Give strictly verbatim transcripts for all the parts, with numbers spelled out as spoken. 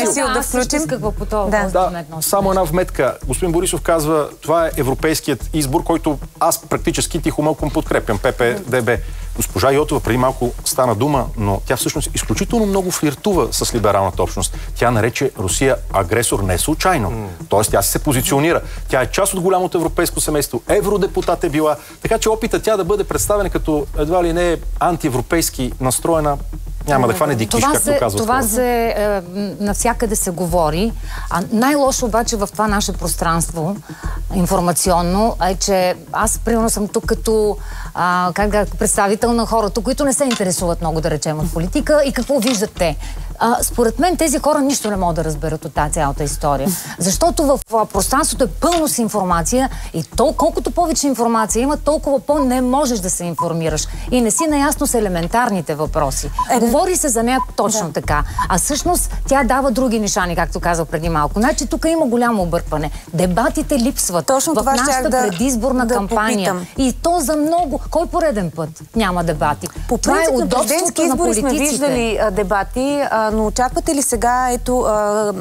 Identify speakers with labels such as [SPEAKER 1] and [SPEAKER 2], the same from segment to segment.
[SPEAKER 1] сил да включим.
[SPEAKER 2] По това
[SPEAKER 3] да. Да, само една вметка. Господин Борисов казва, това е европейският избор, който аз практически тихомълком подкрепям. ПП Д Б. Госпожа Йотова преди малко стана дума, но тя всъщност изключително много флиртува с либералната общност. Тя нарече Русия агресор не случайно. Mm. Тоест тя се позиционира. Тя е част от голямото европейско семейство. Евродепутат е била. Така че опита тя да бъде представена като едва ли не антиевропейски настроена, няма да хване дикиш, както
[SPEAKER 2] се,
[SPEAKER 3] казват.
[SPEAKER 2] Това се е, навсякъде се говори. А най-лошо обаче в това наше пространство информационно е, че аз примерно съм тук като а, как да, представител на хората, които не се интересуват много, да речем, от политика и какво виждат те. А, според мен тези хора нищо не могат да разберат от тази цялата история. Защото в а, пространството е пълно с информация и то, колкото повече информация има, толкова по-не можеш да се информираш. И не си наясно с елементарните въпроси. Е, Говори се за нея точно да. така. А всъщност тя дава други нишани, както казах преди малко. Значи тук има голямо объркване. Дебатите липсват
[SPEAKER 1] точно
[SPEAKER 2] в нашата
[SPEAKER 1] да,
[SPEAKER 2] предизборна
[SPEAKER 1] да
[SPEAKER 2] кампания.
[SPEAKER 1] Попитам.
[SPEAKER 2] И то за много. Кой пореден път няма дебати?
[SPEAKER 1] По принцип на президентски избори сме виждали а, дебати, а, но очаквате ли сега ето а,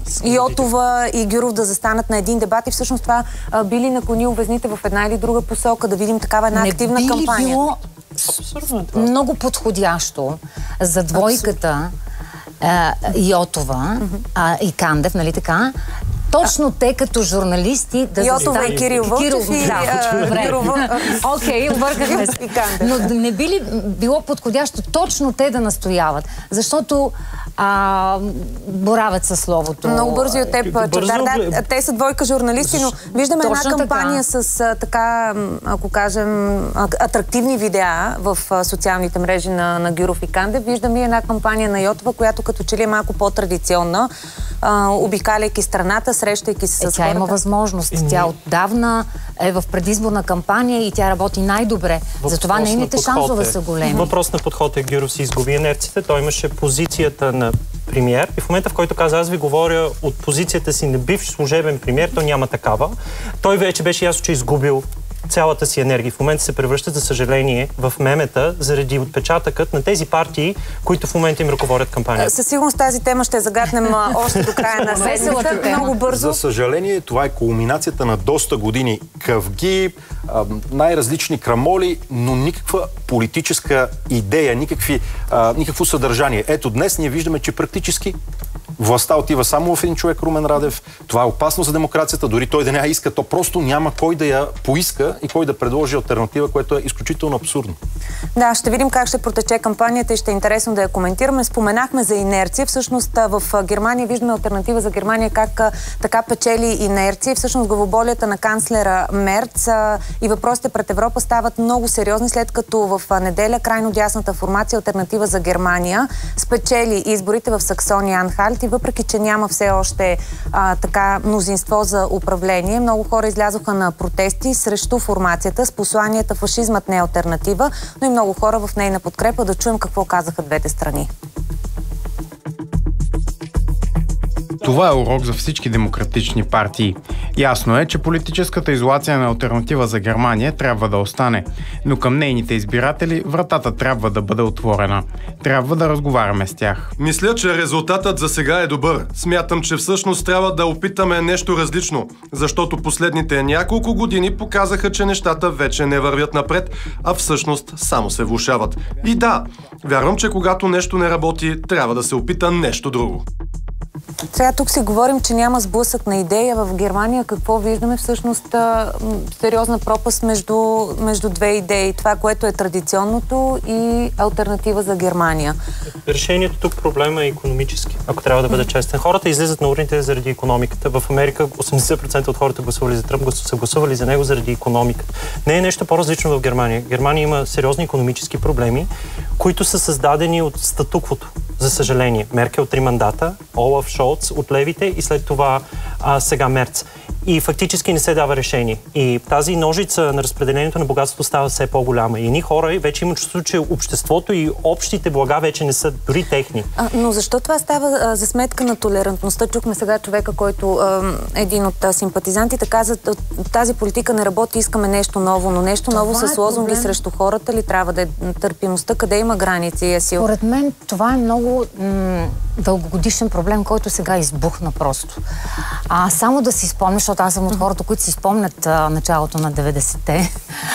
[SPEAKER 1] Йотова и Гюров да застанат на един дебат и всъщност това а, би ли наклонило везните в една или друга посока, да видим такава една
[SPEAKER 2] не
[SPEAKER 1] активна кампания?
[SPEAKER 2] Било много подходящо за двойката а, Йотова а, и Кандев, нали така? Точно те като журналисти да
[SPEAKER 1] Йотова и Кирил Вълчев и
[SPEAKER 2] Гюрова. Окей, объркахме се. Но не би ли било подходящо точно те да настояват? Защото а, боравят със словото.
[SPEAKER 1] Много бързо и от теб, Чавдар. Да, те са двойка журналисти, но виждаме точно една кампания така. с а, така, ако кажем, атрактивни видеа в а, социалните мрежи на, на Гюров и Кандев. Виждаме и една кампания на Йотова, която като че ли е малко по-традиционна, обикаляйки страната, срещайки се
[SPEAKER 2] е,
[SPEAKER 1] с
[SPEAKER 2] тя
[SPEAKER 1] хората.
[SPEAKER 2] Има възможност. Тя отдавна е в предизборна кампания и тя работи най-добре. Затова нейните шансове са големи.
[SPEAKER 4] Въпрос на подход е Гюров си изгуби инерцията. Той имаше позицията на премиер и в момента, в който каза, аз ви говоря от позицията си на бивш служебен премиер, то няма такава. Той вече беше ясно, че изгубил цялата си енергия. В момента се превръщат, за съжаление, в мемета заради отпечатъкът на тези партии, които в момента им ръководят кампанията.
[SPEAKER 1] Със сигурност тази тема ще загатнем още до края на седмицата. Много бързо.
[SPEAKER 3] За съжаление, това е кулминацията на доста години къвги, най-различни крамоли, но никаква политическа идея, никакви, а, никакво съдържание. Ето днес ние виждаме, че практически властта отива само в един човек, Румен Радев. Това е опасно за демокрацията. Дори той да не я иска, то просто няма кой да я поиска и кой да предложи алтернатива, което е изключително абсурдно.
[SPEAKER 1] Да, ще видим как ще протече кампанията и ще е интересно да я коментираме. Споменахме за инерция. Всъщност в Германия виждаме алтернатива за Германия как така печели инерция. Всъщност главоболията на канцлера Мерц и въпросите пред Европа стават много сериозни, след като в неделя крайно дясната формация алтернатива за Германия спечели изборите в Саксония-Анхалт и въпреки, че няма все още а, така мнозинство за управление, много хора излязоха на протести срещу формацията с посланията фашизмът не е алтернатива, но и много хора в нейна подкрепа. Да чуем какво казаха двете страни.
[SPEAKER 5] Това е урок за всички демократични партии. Ясно е, че политическата изолация на алтернатива за Германия трябва да остане, но към нейните избиратели вратата трябва да бъде отворена. Трябва да разговаряме с тях.
[SPEAKER 6] Мисля, че резултатът за сега е добър. Смятам, че всъщност трябва да опитаме нещо различно, защото последните няколко години показаха, че нещата вече не вървят напред, а всъщност само се влошават. И да, вярвам, че когато нещо не работи, трябва да се опита нещо друго.
[SPEAKER 1] Сега тук си говорим, че няма сблъсък на идея. В Германия какво виждаме? Всъщност сериозна пропаст между, между две идеи. Това, което е традиционното и алтернатива за Германия.
[SPEAKER 4] Решението тук проблема е икономически. Ако трябва да бъде честен. Хората излизат на урните заради икономиката. В Америка осемдесет процента от хората гласували за Тръмп, са гласували за него заради икономиката. Не е нещо по-различно в Германия. Германия има сериозни икономически проблеми, които са създадени от статуквото. За съжаление. Меркел три мандата, Олаф Шолц от левите и след това а, сега Мерц. И фактически не се дава решение. И тази ножица на разпределението на богатството става все по-голяма. И едни хора вече имат чувство, че обществото и общите блага вече не са дори техни.
[SPEAKER 1] А, но защо това става а, за сметка на толерантността? Чухме сега човека, който а, един от а, симпатизантите каза, тази политика не работи, искаме нещо ново, но нещо това ново е с лозунги проблем. Срещу хората ли трябва да е търпимостта? Къде има граници и е сил?
[SPEAKER 2] Според мен това е много дългогодишен проблем, който сега избухна просто. А, само да си спомня, защото аз съм от хората, които си спомнят а, началото на деветдесетте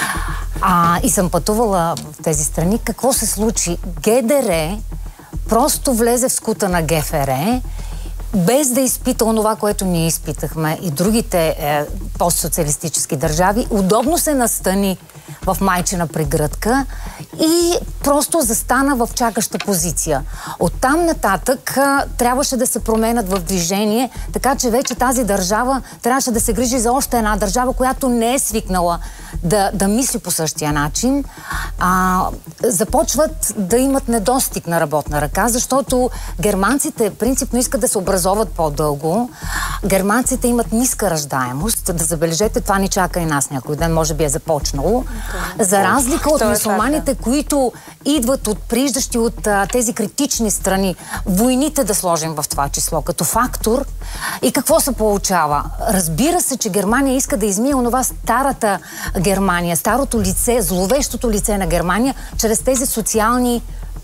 [SPEAKER 2] а, и съм пътувала в тези страни. Какво се случи? ГДР просто влезе в скута на ГФР, без да изпита онова, което ние изпитахме и другите е, постсоциалистически държави, удобно се настани в майчина прегръдка и просто застана в чакаща позиция. Оттам нататък а, трябваше да се променят в движение, така че вече тази държава трябваше да се грижи за още една държава, която не е свикнала да, да мисли по същия начин. А, започват да имат недостиг на работна ръка, защото германците принципно искат да се образоват по-дълго. Германците имат ниска раждаемост. Да забележете, това ни чака и нас някой ден, може би е започнало. За разлика от мюсюлманите, които идват от прииждащи от а, тези критични страни, войните да сложим в това число като фактор. И какво се получава? Разбира се, че Германия иска да измие онова старата Германия, старото лице, зловещото лице на Германия, чрез тези социални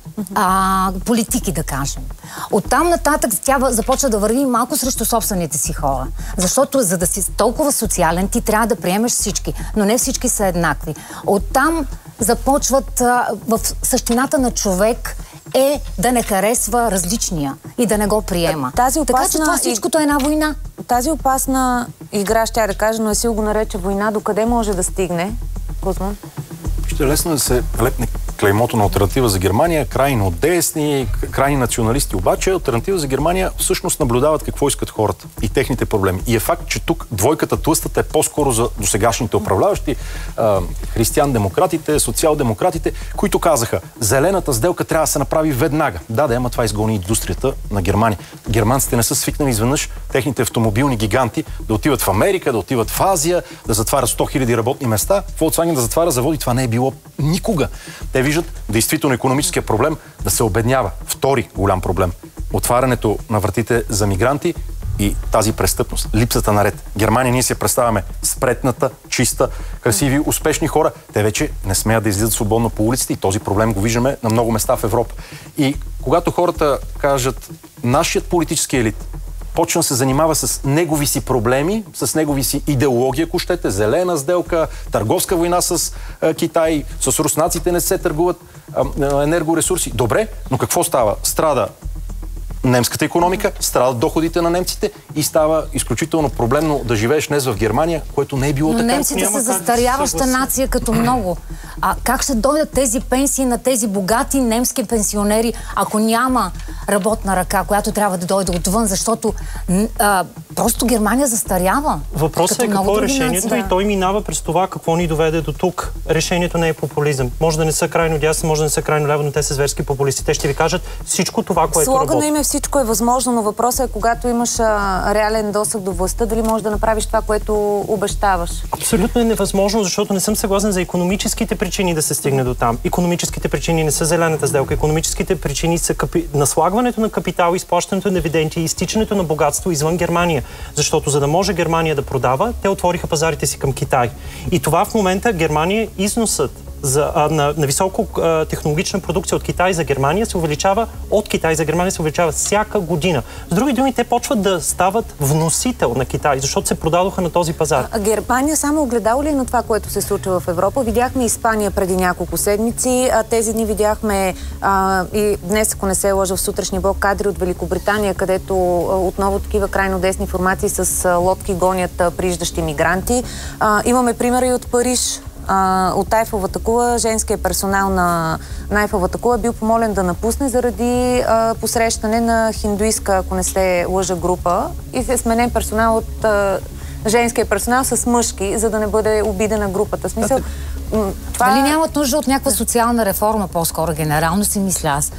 [SPEAKER 2] а, политики, да кажем. Оттам нататък тя започва да върви малко срещу собствените си хора. Защото за да си толкова социален, ти трябва да приемеш всички. Но не всички са еднакви. Оттам започват а, в същината на човек е да не харесва различния и да не го приема.
[SPEAKER 1] Тази опасна...
[SPEAKER 2] Така че това всичкото е една война.
[SPEAKER 1] Тази опасна игра, ще я да кажа, но Асил го нарече война. Докъде може да стигне, Кузман?
[SPEAKER 3] Ще е лесно да се лепне клеймото на алтернатива за Германия, крайно десни, крайни националисти. Обаче алтернатива за Германия всъщност наблюдават какво искат хората и техните проблеми. И е факт, че тук двойката тлъстата е по-скоро за досегашните управляващи, а, християн-демократите, социал-демократите, които казаха, зелената сделка трябва да се направи веднага. Да, да, ама това изгони индустрията на Германия. Германците не са свикнали изведнъж техните автомобилни гиганти да отиват в Америка, да отиват в Азия, да затварят сто хиляди работни места. Volkswagen да затваря заводи, това не е било никога. Те виждат действително икономическия проблем да се обеднява. Втори голям проблем. Отварянето на вратите за мигранти и тази престъпност. Липсата на ред. Германия ние си я представяме спретната, чиста, красиви, успешни хора. Те вече не смеят да излизат свободно по улиците и този проблем го виждаме на много места в Европа. И когато хората кажат, нашият политически елит почна да се занимава с негови си проблеми, с негови си идеология, ако щете, зелена сделка, търговска война с а, Китай, с руснаците не се търгуват а, енергоресурси. Добре, но какво става? Страда немската икономика, страдат доходите на немците и става изключително проблемно да живееш днес в Германия, което не е било
[SPEAKER 2] но
[SPEAKER 3] така.
[SPEAKER 2] Но немците са застаряваща нация като много. А как ще дойдат тези пенсии на тези богати немски пенсионери, ако няма работна ръка, която трябва да дойде отвън, защото а, просто Германия застарява.
[SPEAKER 4] Въпросът е какво е решението да. И той минава през това какво ни доведе до тук. Решението не е популизъм. Може да не са крайно дясно, може да не са крайно ляво, но те са зверски популисти. Те ще ви кажат всичко това, което
[SPEAKER 1] Слогана
[SPEAKER 4] работи.
[SPEAKER 1] Всичко е възможно, но въпросът е, когато имаш а, реален досег до властта, дали можеш да направиш това, което обещаваш?
[SPEAKER 4] Абсолютно е невъзможно, защото не съм съгласен за икономическите причини да се стигне до там. Икономическите причини не са зелената сделка. Икономическите причини са капи... наслагването на капитал, изплащането на дивиденти и изтичането на богатство извън Германия. Защото за да може Германия да продава, те отвориха пазарите си към Китай. И това в момента Германия износът За, а, на, на високо а, технологична продукция от Китай за Германия се увеличава, от Китай за Германия се увеличава всяка година. С други думи, те почват да стават вносител на Китай, защото се продадоха на този пазар.
[SPEAKER 1] А, а Германия само огледало ли е на това, което се случва в Европа? Видяхме Испания преди няколко седмици, а тези дни видяхме а, и днес, ако не се лъжа, в сутрешния блок кадри от Великобритания, където а, отново такива крайно десни формации с а, лодки гонят а, прииждащи мигранти. А, имаме примера и от Париж. От Айфеловата кула, женският персонал на, на Айфеловата кула е бил помолен да напусне заради а, посрещане на хиндуистка, ако не се лъжа, група и се е сменен персонал от а, женския персонал с мъжки, за да не бъде обидена групата. В смисъл, това...
[SPEAKER 2] Дали нямат нужда от някаква социална реформа, по-скоро генерално си мисля аз.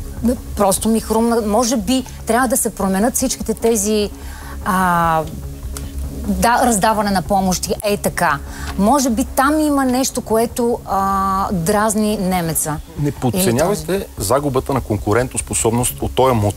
[SPEAKER 2] Просто ми хрумна. Може би трябва да се променят всичките тези а, да, раздаване на помощи, е така. Може би там има нещо, което а, дразни немеца.
[SPEAKER 3] Не подценявайте загубата на конкурентоспособност от този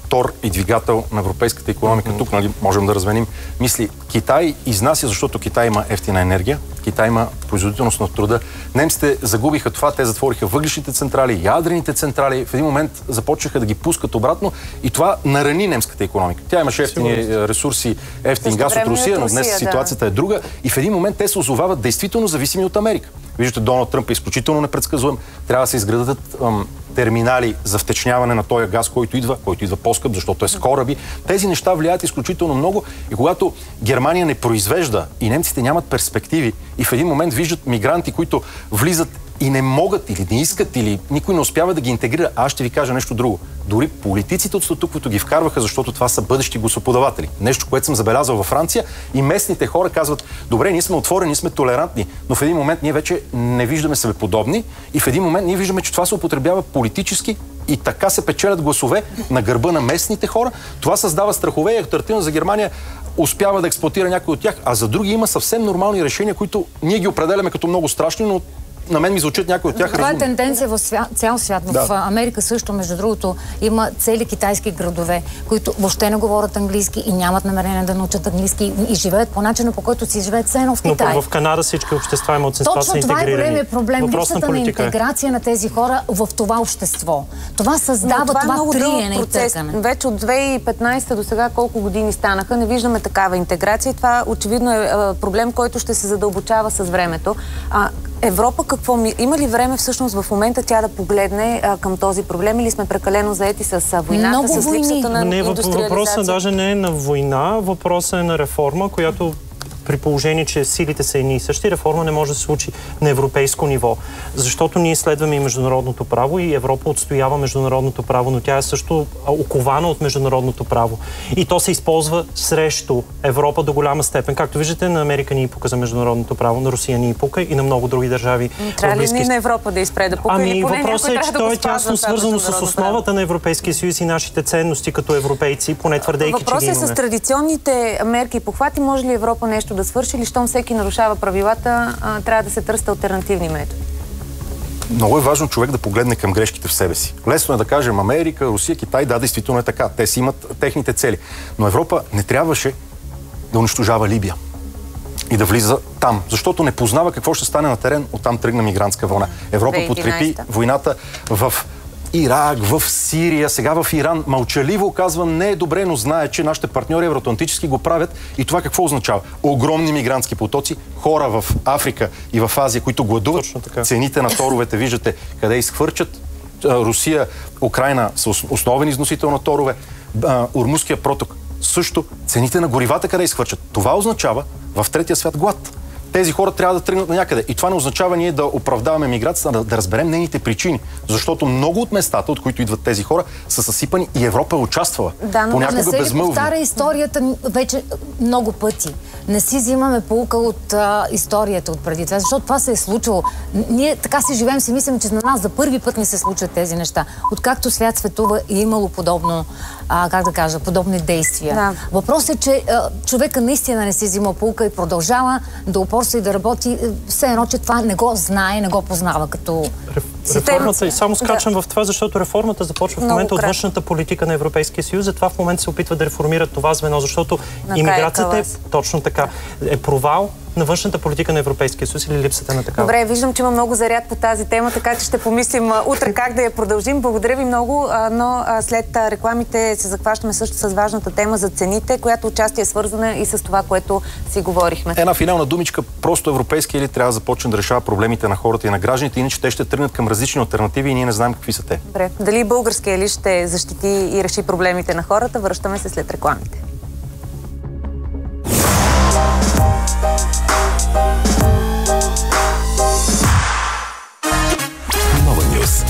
[SPEAKER 3] мотор и двигател на европейската икономика. Mm-hmm. Тук, нали, можем да разменим мисли. Китай изнася, защото Китай има ефтина енергия, Китай има производителност на труда. Немците загубиха това, те затвориха въглищните централи, ядрените централи, в един момент започнаха да ги пускат обратно и това нарани немската икономика. Тя имаше ефтини ресурси, ефтин газ от Русия, но днес ситуацията да. е друга и в един момент те се озовават действително зависими от Америка. Виждате, Доналд Тръмп е изключително непредсказуем. Трябва да се изградат ам, терминали за втечняване на този газ, който идва, който идва по-скъп, защото е с кораби. Тези неща влияят изключително много и когато Германия не произвежда и немците нямат перспективи и в един момент виждат мигранти, които влизат и не могат или не искат, или никой не успява да ги интегрира. Аз ще ви кажа нещо друго. Дори политиците от статуквото ги вкарваха, защото това са бъдещи гласоподаватели. Нещо, което съм забелязал във Франция и местните хора казват, добре, ние сме отворени, ние сме толерантни, но в един момент ние вече не виждаме себе подобни и в един момент ние виждаме, че това се употребява политически и така се печелят гласове на гърба на местните хора. Това създава страхове и альтернативно за Германия успява да експлоатира някой от тях, а за други има съвсем нормални решения, които ние ги определяме като много страшни, но на мен ми звучат някои от тях
[SPEAKER 2] Това
[SPEAKER 3] разумно.
[SPEAKER 2] е тенденция в свя... цял свят. В
[SPEAKER 3] да.
[SPEAKER 2] Америка също, между другото, има цели китайски градове, които въобще не говорят английски и нямат намерение да научат английски и живеят по начина, по който си живеят все едно в Китай.
[SPEAKER 4] Но в Канада всички общества и малцинства са интегрирани.
[SPEAKER 2] Точно това е големият проблем. Липсата на интеграция
[SPEAKER 4] е.
[SPEAKER 2] на тези хора в това общество. Това създава това, това триене и търкане.
[SPEAKER 1] Вече от две хиляди и петнадесета до сега колко години станаха, не виждаме такава интеграция. Това очевидно е проблем, който ще се задълбочава с времето. А, Европа какво ми... Има ли време всъщност в момента тя да погледне а, към този проблем или сме прекалено заети с а, войната,
[SPEAKER 2] Много
[SPEAKER 1] с липсата на
[SPEAKER 4] не,
[SPEAKER 1] индустриализация?
[SPEAKER 4] Въпросът даже не е на война, въпросът е на реформа, която при положение, че силите са едни и същи, реформа не може да се случи на европейско ниво. Защото ние следваме и международното право и Европа отстоява международното право, но тя е също окована от международното право. И то се използва срещу Европа до голяма степен. Както виждате, на Америка ни пука за международното право, на Русия ни пука и на много други държави.
[SPEAKER 1] Трябва ли ни на Европа да изпре да пука?
[SPEAKER 4] Ами въпросът е, че то е тясно свързано с основата на Европейския съюз и нашите ценности като европейци, поне твърдейки, че ги имаме.
[SPEAKER 1] Въпросът е с традиционните мерки и похвати. Може ли Европа нещо да свърши или щом всеки нарушава правилата, а, трябва да се търсят алтернативни методи?
[SPEAKER 3] Много е важно човек да погледне към грешките в себе си. Лесно е да кажем Америка, Русия, Китай, да, действително е така. Те си имат техните цели. Но Европа не трябваше да унищожава Либия и да влиза там, защото не познава какво ще стане на терен. Оттам тръгна мигрантска вълна. Европа подкрепи войната в Ирак, в Сирия, сега в Иран. Мълчаливо казвам, не е добре, но знае, че нашите партньори евроатлантически го правят. И това какво означава? Огромни мигрантски потоци, хора в Африка и в Азия, които гладуват. Цените на торовете, виждате къде изхвърчат. Русия, Украйна са основен износител на торове. Ормузския проток също. Цените на горивата къде изхвърчат. Това означава в третия свят глад. Тези хора трябва да тръгнат на някъде. И това не означава ние да оправдаваме миграцията, да, да разберем нейните причини. Защото много от местата, от които идват тези хора, са съсипани и Европа е участвала.
[SPEAKER 2] Да, но
[SPEAKER 3] понякога
[SPEAKER 2] не се
[SPEAKER 3] безмълвно.
[SPEAKER 2] ли повтаря историята вече много пъти? Не си взимаме поука от а, историята от преди това, защото това се е случило. Ние така си живеем, си мислим, че на нас за първи път не се случват тези неща. Откакто свят светува и имало подобно, а, как да кажа, подобни действия. Да. Въпросът е, че а, човека наистина не си взима поука и продължава да упорства и да работи, все едно, че това не го знае, не го познава като...
[SPEAKER 4] Реформата, и само скачам да. в това, защото реформата започва в момента от външната политика на Европейския съюз, затова в момента се опитва да реформират това звено, защото имиграцията е точно така. Е провал на външната политика на Европейския съюз или липсата на такава.
[SPEAKER 1] Добре, виждам, че има много заряд по тази тема, така че ще помислим утре как да я продължим. Благодаря ви много, но след рекламите се захващаме също с важната тема за цените, която участие е свързана и с това, което си говорихме.
[SPEAKER 3] Една финална думичка, просто европейски елит трябва да започне да решава проблемите на хората и на гражданите, иначе те ще тръгнат към различни алтернативи и ние не знаем какви са те.
[SPEAKER 1] Добре, дали българския елит ще защити и реши проблемите на хората, връщаме се след рекламите.